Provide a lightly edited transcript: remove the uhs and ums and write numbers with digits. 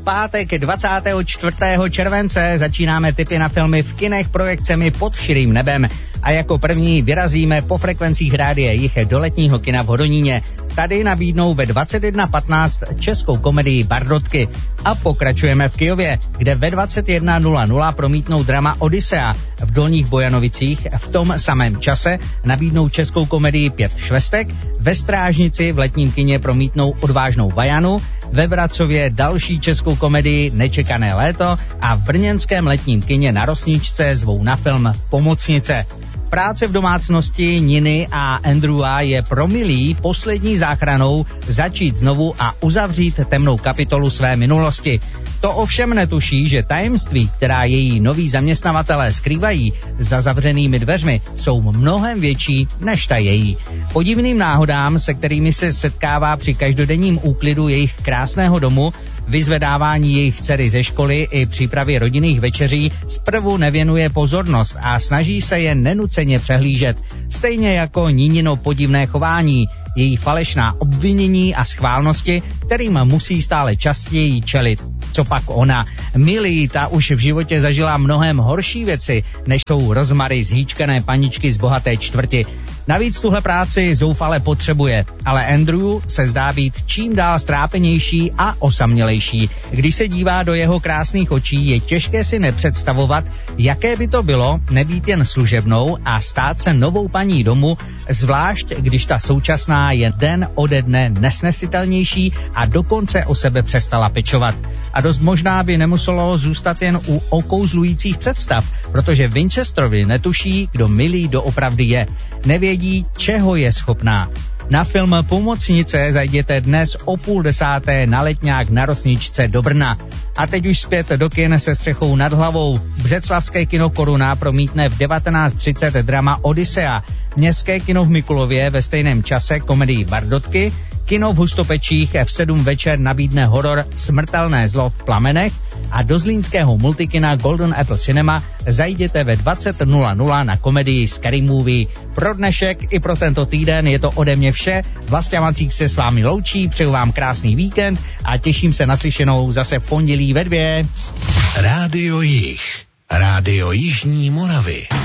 pátek 24. července začínáme tipy na filmy v kinech projekcemi Pod širým nebem. A jako první vyrazíme po frekvencích Rádia Jich do letního kina v Hodoníně. Tady nabídnou ve 21:15 českou komedii Bardotky. A pokračujeme v Kyjově, kde ve 21:00 promítnou drama Odyssea. V Dolních Bojanovicích v tom samém čase nabídnou českou komedii 5 švestek, ve Strážnici v letním kině promítnou Odvážnou Vajanu, ve Vracově další českou komedii Nečekané léto a v brněnském letním kině na Rosničce zvou na film Pomocnice. Práce v domácnosti Niny a Andrewa je pro Milí poslední záchranou začít znovu a uzavřít temnou kapitolu své minulosti. To ovšem netuší, že tajemství, která její noví zaměstnavatelé skrývají za zavřenými dveřmi, jsou mnohem větší než ta její. Podivným náhodám, se kterými se setkává při každodenním úklidu jejich krásného domu, vyzvedávání jejich dcery ze školy i přípravě rodinných večeří zprvu nevěnuje pozornost a snaží se je nenuceně přehlížet. Stejně jako Ninino podivné chování, její falešná obvinění a schválnosti, kterým musí stále častěji čelit. Co pak ona? Milí, ta už v životě zažila mnohem horší věci, než jsou rozmary zhýčkané paničky z bohaté čtvrti. Navíc tuhle práci zoufale potřebuje, ale Andrew se zdá být čím dál strápenější a osamělejší. Když se dívá do jeho krásných očí, je těžké si nepředstavovat, jaké by to bylo nebýt jen služebnou a stát se novou paní domu, zvlášť když ta současná je den ode dne nesnesitelnější a dokonce o sebe přestala pečovat. A dost možná by nemuselo zůstat jen u okouzlujících představ, protože Winchesterovi netuší, kdo Milí doopravdy je. Nevědí, čeho je schopná. Na film Pomocnice zajděte dnes o 9:30 na Letňák na Rosničce do Brna. A teď už zpět do kin se střechou nad hlavou. Břeclavské kino Koruna promítne v 19:30 drama Odyssea. Městské kino v Mikulově ve stejném čase komedii Bardotky. Kino v Hustopečích v 7 večer nabídne horor Smrtelné zlo v plamenech a do zlínského multikina Golden Apple Cinema zajděte ve 20:00 na komedii Scary Movie. Pro dnešek i pro tento týden je to ode mě vše. Vlastě Macík se s vámi loučí, přeju vám krásný víkend a těším se na slyšenou zase v pondělí ve 2. Rádio Jich, Rádio Jižní Moravy.